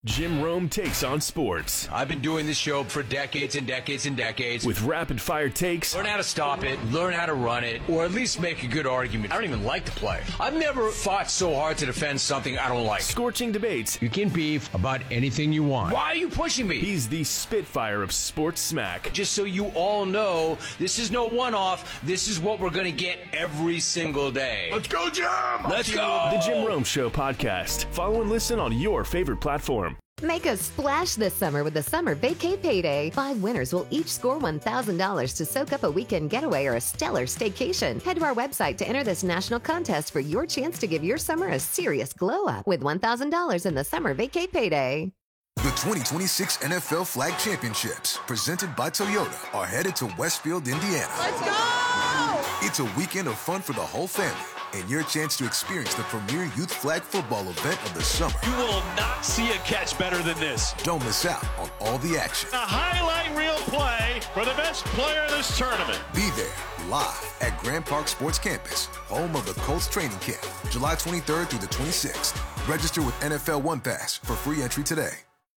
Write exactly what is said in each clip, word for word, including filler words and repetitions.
Jim Rome takes on sports. I've been doing this show for decades and decades and decades. With rapid-fire takes. Learn how to stop it, learn how to run it, or at least make a good argument. I don't even like to play. I've never fought so hard to defend something I don't like. Scorching debates. You can beef about anything you want. Why are you pushing me? He's the Spitfire of sports smack. Just so you all know, this is no one-off. This is what we're going to get every single day. Let's go, Jim! Let's go! The Jim Rome Show podcast. Follow and listen on your favorite platform. Make a splash this summer with the Summer Vacay Payday. Five winners will each score one thousand dollars to soak up a weekend getaway or a stellar staycation. Head to our website to enter this national contest for your chance to give your summer a serious glow up with one thousand dollars in the Summer Vacay Payday. The twenty twenty-six N F L Flag Championships, presented by Toyota, are headed to Westfield, Indiana. Let's go! It's a weekend of fun for the whole family, and your chance to experience the premier youth flag football event of the summer. You will not see a catch better than this. Don't miss out on all the action. A highlight reel play for the best player in this tournament. Be there, live at Grand Park Sports Campus, home of the Colts training camp, July twenty-third through the twenty-sixth. Register with N F L One Pass for free entry today.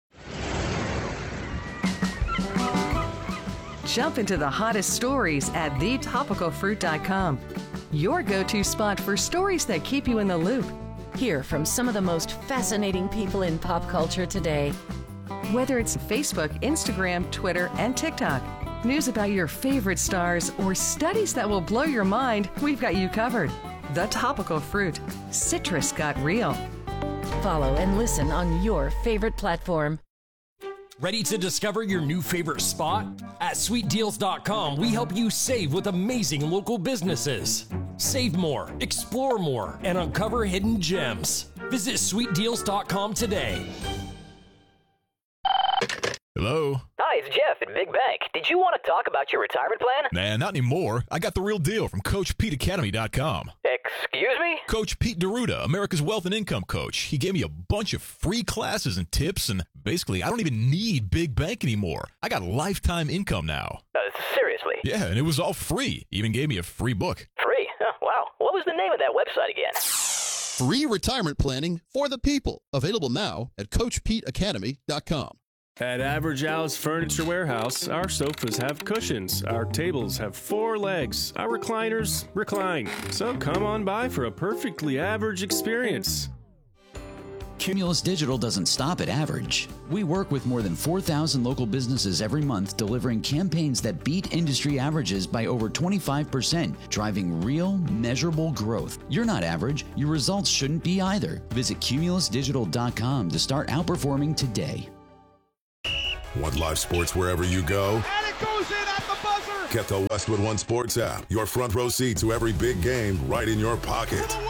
Jump into the hottest stories at the topical fruit dot com. Your go-to spot for stories that keep you in the loop. Hear from some of the most fascinating people in pop culture today. Whether it's Facebook, Instagram, Twitter, and TikTok, news about your favorite stars, or studies that will blow your mind, we've got you covered. The Topical Fruit. Citrus got real. Follow and listen on your favorite platform. Ready to discover your new favorite spot? At sweet deals dot com, we help you save with amazing local businesses. Save more, explore more, and uncover hidden gems. Visit sweet deals dot com today. Hello? Hi, it's Jeff at Big Bank. Did you want to talk about your retirement plan? Nah, not anymore. I got the real deal from Coach Pete Academy dot com. Excuse me? Coach Pete D'Arruda, America's Wealth and Income Coach. He gave me a bunch of free classes and tips, and basically, I don't even need Big Bank anymore. I got lifetime income now. Uh, seriously? Yeah, and it was all free. He even gave me a free book. Free? Oh, wow. What was the name of that website again? Free retirement planning for the people. Available now at Coach Pete Academy dot com. At Average Al's Furniture Warehouse, our sofas have cushions, our tables have four legs, our recliners recline. So come on by for a perfectly average experience. Cumulus Digital doesn't stop at average. We work with more than four thousand local businesses every month, delivering campaigns that beat industry averages by over twenty-five percent, driving real, measurable growth. You're not average. Your results shouldn't be either. Visit Cumulus Digital dot com to start outperforming today. Want live sports wherever you go? And it goes in at the buzzer! Get the Westwood One Sports app. Your front row seat to every big game right in your pocket. Yeah!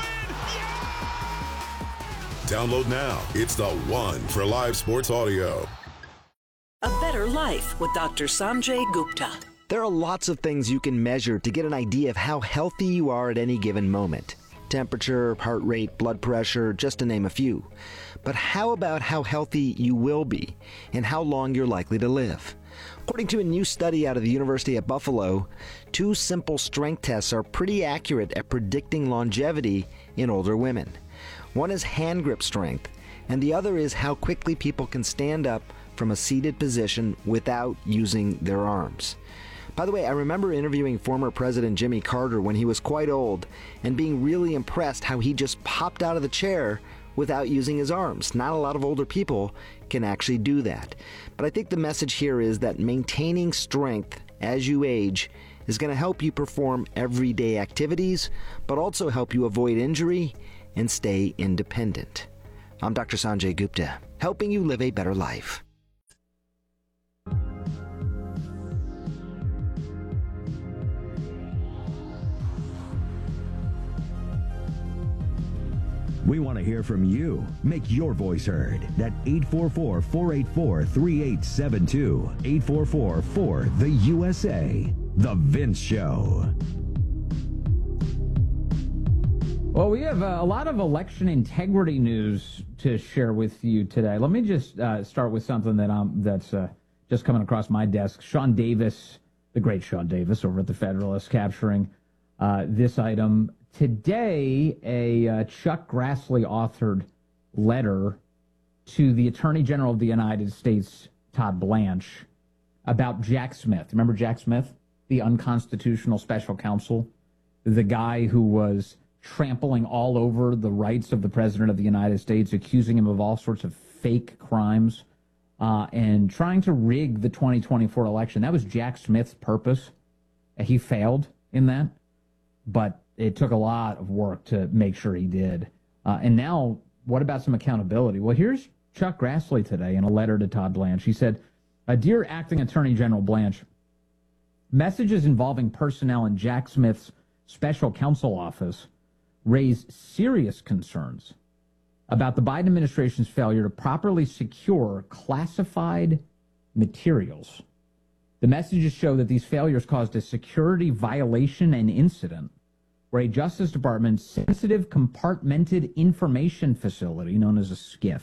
Download now. It's the one for live sports audio. A Better Life with Doctor Sanjay Gupta. There are lots of things you can measure to get an idea of how healthy you are at any given moment. Temperature, heart rate, blood pressure, just to name a few. But how about how healthy you will be and how long you're likely to live? According to a new study out of the University at Buffalo, two simple strength tests are pretty accurate at predicting longevity in older women. One is hand grip strength, and the other is how quickly people can stand up from a seated position without using their arms. By the way, I remember interviewing former President Jimmy Carter when he was quite old and being really impressed how he just popped out of the chair without using his arms. Not a lot of older people can actually do that. But I think the message here is that maintaining strength as you age is going to help you perform everyday activities, but also help you avoid injury and stay independent. I'm Doctor Sanjay Gupta, helping you live a better life. We want to hear from you. Make your voice heard at eight four four, four eight four, three eight seven two. eight four four, four, the U S A. The Vince Show. Well, we have a lot of election integrity news to share with you today. Let me just uh, start with something that um that's uh, just coming across my desk. Sean Davis, the great Sean Davis over at the Federalist, capturing uh, this item. Today, a uh, Chuck Grassley authored letter to the Attorney General of the United States, Todd Blanche, about Jack Smith. Remember Jack Smith, the unconstitutional special counsel, the guy who was trampling all over the rights of the President of the United States, accusing him of all sorts of fake crimes, uh, and trying to rig the twenty twenty-four election. That was Jack Smith's purpose. He failed in that, but it took a lot of work to make sure he did. Uh, and now, what about some accountability? Well, here's Chuck Grassley today in a letter to Todd Blanche. He said, Dear Acting Attorney General Blanche, messages involving personnel in Jack Smith's special counsel office raise serious concerns about the Biden administration's failure to properly secure classified materials. The messages show that these failures caused a security violation and incident where a Justice Department sensitive compartmented information facility known as a SCIF,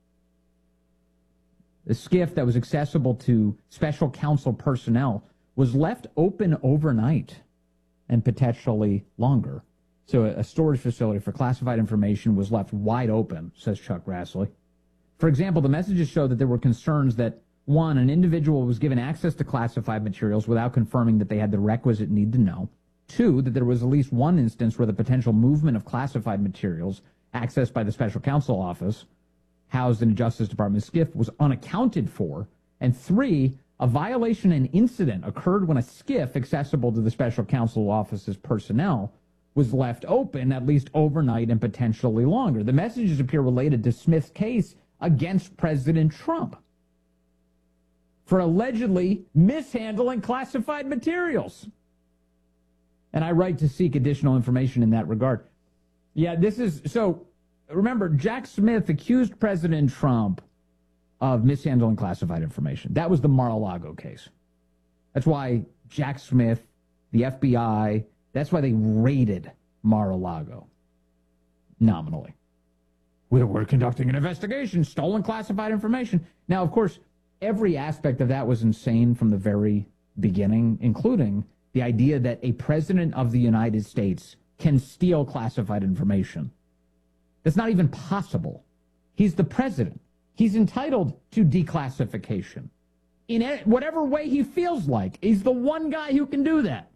the SCIF that was accessible to special counsel personnel, was left open overnight and potentially longer. So a storage facility for classified information was left wide open, says Chuck Grassley. For example, the messages show that there were concerns that, one, an individual was given access to classified materials without confirming that they had the requisite need to know. Two, that there was at least one instance where the potential movement of classified materials accessed by the special counsel office housed in a Justice Department SCIF was unaccounted for. And three, a violation and incident occurred when a SCIF accessible to the special counsel office's personnel was left open at least overnight and potentially longer. The messages appear related to Smith's case against President Trump for allegedly mishandling classified materials. And I write to seek additional information in that regard. Yeah, this is, so remember, Jack Smith accused President Trump of mishandling classified information. That was the Mar-a-Lago case. That's why Jack Smith, the F B I, that's why they raided Mar-a-Lago, nominally. We're, we're conducting an investigation, stolen classified information. Now, of course, every aspect of that was insane from the very beginning, including the idea that a president of the United States can steal classified information. That's not even possible. He's the president. He's entitled to declassification in whatever way he feels like. He's the one guy who can do that.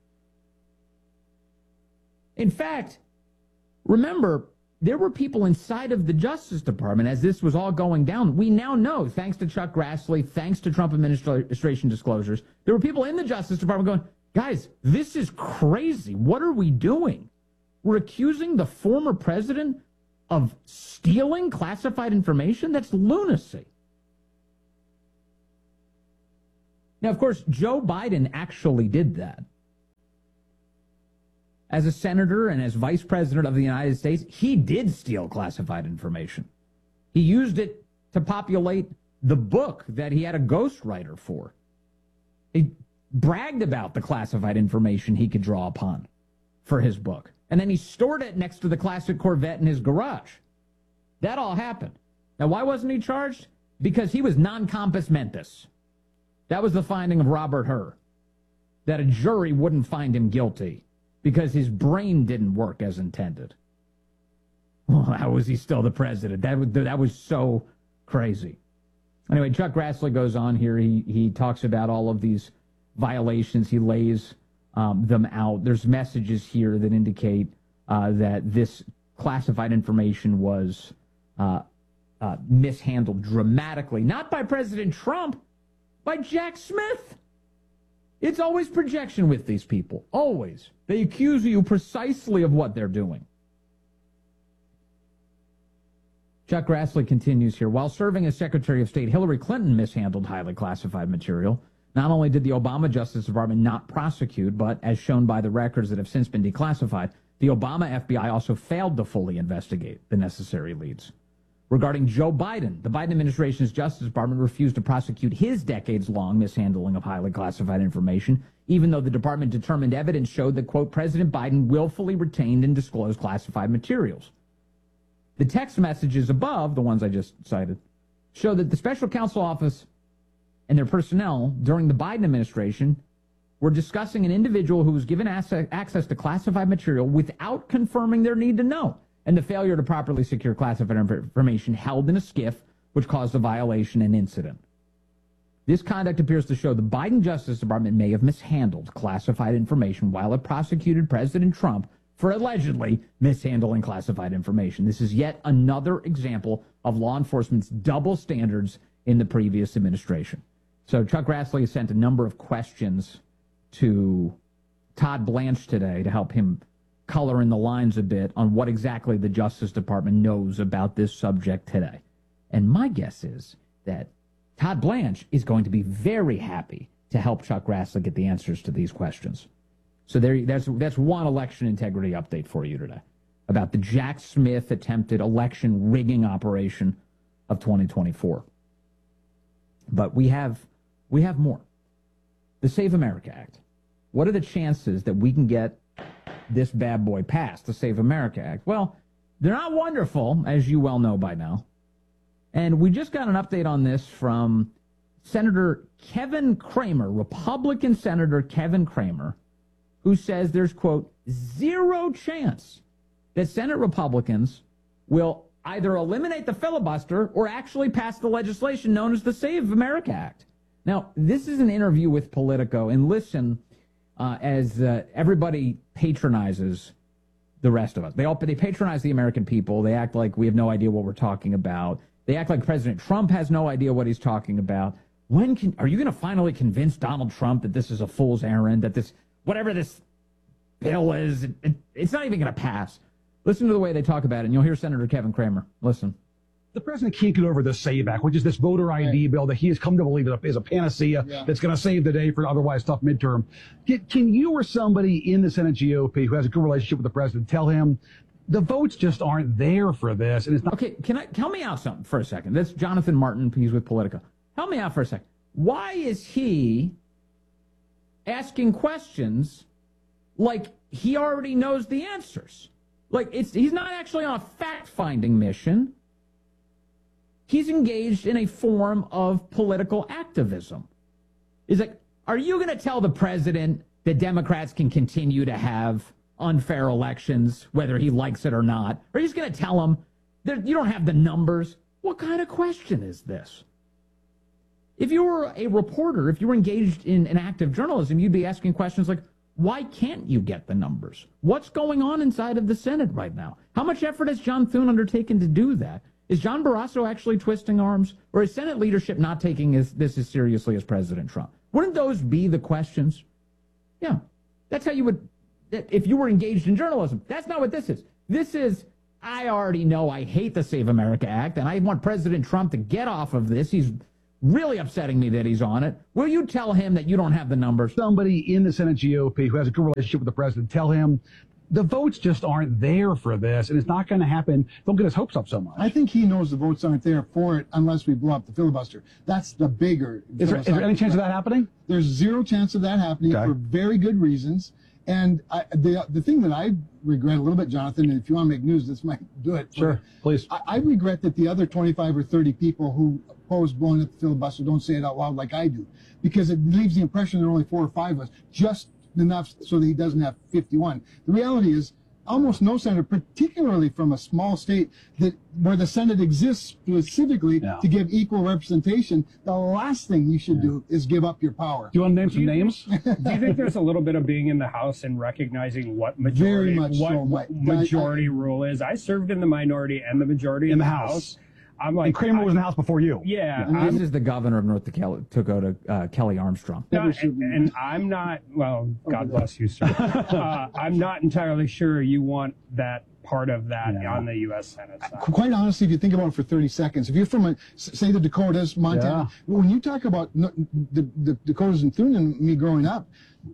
In fact, remember, there were people inside of the Justice Department as this was all going down. We now know, thanks to Chuck Grassley, thanks to Trump administration disclosures, there were people in the Justice Department going, guys, this is crazy. What are we doing? We're accusing the former president of stealing classified information? That's lunacy. Now, of course, Joe Biden actually did that. As a senator and as vice president of the United States, he did steal classified information. He used it to populate the book that he had a ghostwriter for. He bragged about the classified information he could draw upon for his book. And then he stored it next to the classic Corvette in his garage. That all happened. Now, why wasn't he charged? Because he was non compos mentis. That was the finding of Robert Hur, that a jury wouldn't find him guilty because his brain didn't work as intended. Well, how was he still the president? That was, that was so crazy. Anyway, Chuck Grassley goes on here. He, he talks about all of these violations. He lays um, them out. There's messages here that indicate uh, that this classified information was uh, uh, mishandled dramatically, not by President Trump, by Jack Smith. It's always projection with these people. Always. They accuse you precisely of what they're doing. Chuck Grassley continues here. While serving as Secretary of State, Hillary Clinton mishandled highly classified material. Not only did the Obama Justice Department not prosecute, but as shown by the records that have since been declassified, the Obama F B I also failed to fully investigate the necessary leads. Regarding Joe Biden, the Biden administration's Justice Department refused to prosecute his decades-long mishandling of highly classified information, even though the department determined evidence showed that, quote, President Biden willfully retained and disclosed classified materials. The text messages above, the ones I just cited, show that the special counsel office and their personnel during the Biden administration were discussing an individual who was given access to classified material without confirming their need to know, and the failure to properly secure classified information held in a SCIF which caused a violation and incident. This conduct appears to show the Biden Justice Department may have mishandled classified information while it prosecuted President Trump for allegedly mishandling classified information. This is yet another example of law enforcement's double standards in the previous administration. So Chuck Grassley has sent a number of questions to Todd Blanche today to help him color in the lines a bit on what exactly the Justice Department knows about this subject today. And my guess is that Todd Blanche is going to be very happy to help Chuck Grassley get the answers to these questions. So there, that's, that's one election integrity update for you today about the Jack Smith attempted election rigging operation of twenty twenty-four. But we have, we have more. The Save America Act. What are the chances that we can get this bad boy passed, the Save America Act? Well, they're not wonderful, as you well know by now. And we just got an update on this from Senator Kevin Cramer, Republican Senator Kevin Cramer, who says there's, quote, zero chance that Senate Republicans will either eliminate the filibuster or actually pass the legislation known as the Save America Act. Now, this is an interview with Politico, and listen, uh, as uh, everybody patronizes the rest of us. They all they patronize the American people. They act like we have no idea what we're talking about. They act like President Trump has no idea what he's talking about. When can are you going to finally convince Donald Trump that this is a fool's errand, that this, whatever this bill is, it, it, it's not even going to pass? Listen to the way they talk about it, and you'll hear Senator Kevin Cramer. Listen. The president can't get over the SAVE Act, which is this voter I D right. bill that he has come to believe is a panacea yeah. that's going to save the day for an otherwise tough midterm. Can, can you or somebody in the Senate G O P who has a good relationship with the president tell him the votes just aren't there for this? And it's not. Okay, can I tell me out something for a second? That's Jonathan Martin. He's with Politico. Help me out for a second. Why is he asking questions like he already knows the answers? Like it's he's not actually on a fact-finding mission. He's engaged in a form of political activism. He's like, are you going to tell the president that Democrats can continue to have unfair elections, whether he likes it or not? Or are you just going to tell him that you don't have the numbers? What kind of question is this? If you were a reporter, if you were engaged in an active journalism, you'd be asking questions like, why can't you get the numbers? What's going on inside of the Senate right now? How much effort has John Thune undertaken to do that? Is John Barrasso actually twisting arms? Or is Senate leadership not taking this, this as seriously as President Trump? Wouldn't those be the questions? Yeah. That's how you would, if you were engaged in journalism. That's not what this is. This is, I already know I hate the Save America Act, and I want President Trump to get off of this. He's really upsetting me that he's on it. Will you tell him that you don't have the numbers? Somebody in the Senate G O P who has a good relationship with the president, tell him the votes just aren't there for this, and it's not going to happen. Don't get his hopes up so much. I think he knows the votes aren't there for it unless we blow up the filibuster. That's the bigger. Is there, is there any chance of that happening? There's zero chance of that happening okay. for very good reasons. And I, the the thing that I regret a little bit, Jonathan, and if you want to make news, this might do it. Sure, please. I, I regret that the other twenty-five or thirty people who oppose blowing up the filibuster don't say it out loud like I do, because it leaves the impression there are only four or five of us, just enough so that he doesn't have fifty-one. The reality is, almost no senator, particularly from a small state that where the Senate exists specifically yeah. to give equal representation, the last thing you should yeah. do is give up your power. Do you want to name some names? Do you think there's a little bit of being in the House and recognizing what majority, Very much what so. My, majority I, I, rule is? I served in the minority and the majority in in the, the House. House. I'm like, and Cramer I, was in the House before you. Yeah. And this is the governor of North Dakota, uh, Kelly Armstrong. Not, and, and I'm not, well, God bless you, sir. uh, I'm not entirely sure you want that part of that yeah. on the U S Senate side. Quite honestly, if you think about it for thirty seconds, if you're from, a, say, the Dakotas, Montana, yeah. when you talk about the, the Dakotas and Thune and me growing up,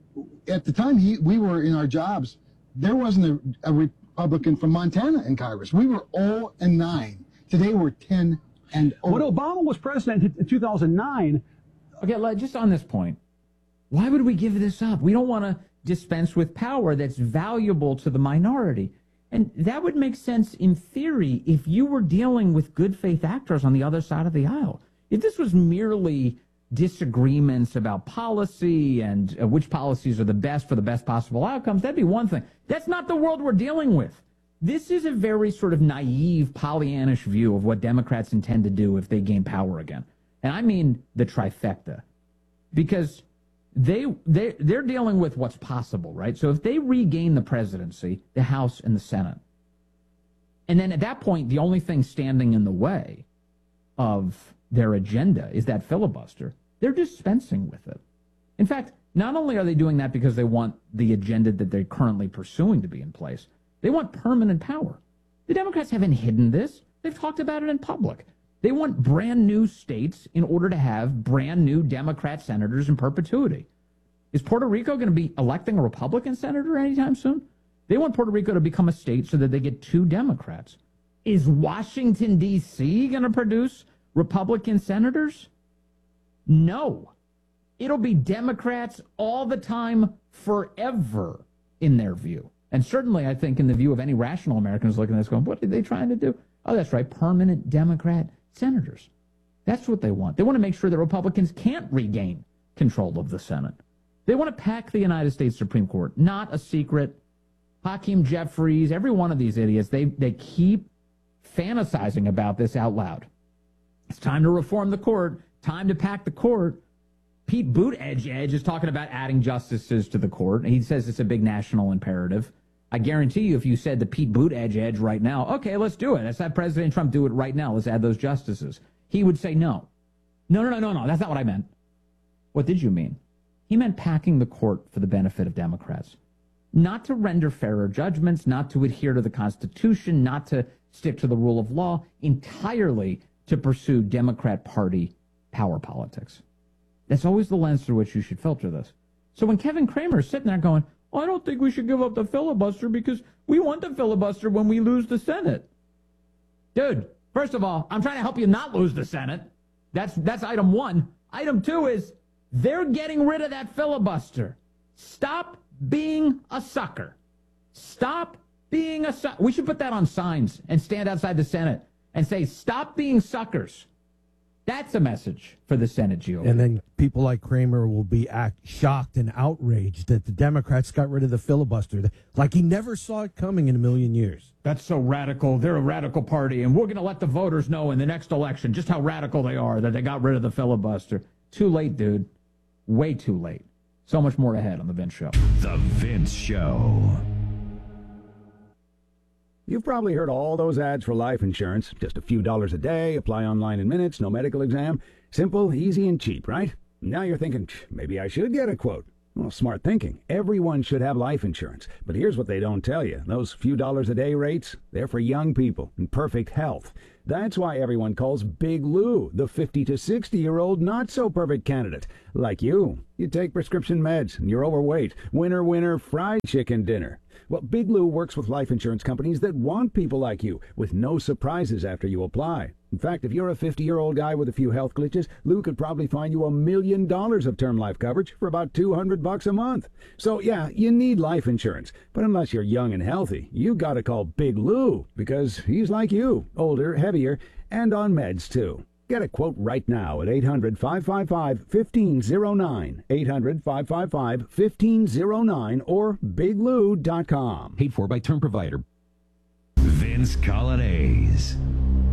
at the time he, we were in our jobs, there wasn't a, a Republican from Montana in Congress. We were oh and nine. Today we're ten and oh. When Obama was president in two thousand nine. Okay, just on this point, why would we give this up? We don't want to dispense with power that's valuable to the minority. And that would make sense in theory if you were dealing with good faith actors on the other side of the aisle. If this was merely disagreements about policy and uh, which policies are the best for the best possible outcomes, that'd be one thing. That's not the world we're dealing with. This is a very sort of naive, Pollyannish view of what Democrats intend to do if they gain power again. And I mean the trifecta. Because they, they, they're dealing with what's possible, right? So if they regain the presidency, the House and the Senate, and then at that point, the only thing standing in the way of their agenda is that filibuster, they're dispensing with it. In fact, not only are they doing that because they want the agenda that they're currently pursuing to be in place, they want permanent power. The Democrats haven't hidden this. They've talked about it in public. They want brand new states in order to have brand new Democrat senators in perpetuity. Is Puerto Rico going to be electing a Republican senator anytime soon? They want Puerto Rico to become a state so that they get two Democrats. Is Washington, D C going to produce Republican senators? No. It'll be Democrats all the time, forever, in their view. And certainly, I think, in the view of any rational Americans looking at this going, what are they trying to do? Oh, that's right, permanent Democrat senators. That's what they want. They want to make sure that Republicans can't regain control of the Senate. They want to pack the United States Supreme Court. Not a secret. Hakeem Jeffries, every one of these idiots, they, they keep fantasizing about this out loud. It's time to reform the court. Time to pack the court. Pete Buttigieg is talking about adding justices to the court. He says it's a big national imperative. I guarantee you if you said to Pete Buttigieg right now, okay, let's do it. Let's have President Trump do it right now. Let's add those justices. He would say no. No, no, no, no, no. That's not what I meant. What did you mean? He meant packing the court for the benefit of Democrats. Not to render fairer judgments, not to adhere to the Constitution, not to stick to the rule of law, entirely to pursue Democrat Party power politics. That's always the lens through which you should filter this. So when Kevin Cramer is sitting there going, oh, I don't think we should give up the filibuster because we want the filibuster when we lose the Senate. Dude, first of all, I'm trying to help you not lose the Senate. That's, that's item one. Item two is they're getting rid of that filibuster. Stop being a sucker. Stop being a sucker. We should put that on signs and stand outside the Senate and say, stop being suckers. That's a message for the Senate G O P. And then people like Kramer will be act shocked and outraged that the Democrats got rid of the filibuster, like he never saw it coming in a million years. That's so radical. They're a radical party, and we're going to let the voters know in the next election just how radical they are that they got rid of the filibuster. Too late, dude. Way too late. So much more ahead on The Vince Show. The Vince Show. You've probably heard all those ads for life insurance. Just a few dollars a day, apply online in minutes, no medical exam. Simple, easy, and cheap, right? Now you're thinking, maybe I should get a quote. Well, smart thinking. Everyone should have life insurance. But here's what they don't tell you. Those few dollars a day rates, they're for young people in perfect health. That's why everyone calls Big Lou the fifty to sixty-year-old not-so-perfect candidate. Like you. You take prescription meds, and you're overweight. Winner, winner, fried chicken dinner. Well, Big Lou works with life insurance companies that want people like you, with no surprises after you apply. In fact, if you're a fifty-year-old guy with a few health glitches, Lou could probably find you a million dollars of term life coverage for about two hundred bucks a month. So, yeah, you need life insurance. But unless you're young and healthy, you gotta call Big Lou, because he's like you, older, heavier, and on meds, too. Get a quote right now at eight hundred, five five five, one five zero nine, eight hundred, five five five, one five zero nine, or big lou dot com. Paid for by term provider. Vince Coglianese.